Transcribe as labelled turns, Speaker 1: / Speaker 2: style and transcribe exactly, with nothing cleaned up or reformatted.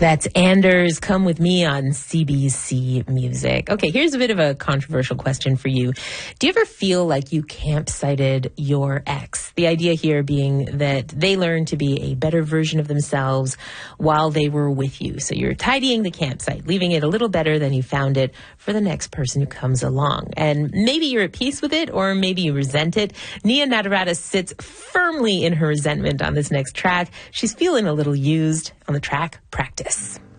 Speaker 1: That's Anders, Come With Me on C B C Music. Okay, here's a bit of a controversial question for you. Do you ever feel like you campsited your ex? The idea here being that they learned to be a better version of themselves while they were with you. So you're tidying the campsite, leaving it a little better than you found it for the next person who comes along. And maybe you're at peace with it, or maybe you resent it. Nia Natarata sits firmly in her resentment on this next track. She's feeling a little used on the track Practice.